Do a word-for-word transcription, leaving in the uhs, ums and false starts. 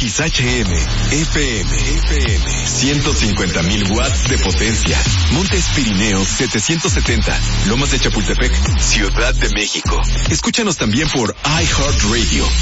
X H M, F M, F M, ciento cincuenta mil watts de potencia. Montes Pirineos setecientos setenta, Lomas de Chapultepec, Ciudad de México. Escúchanos también por iHeartRadio.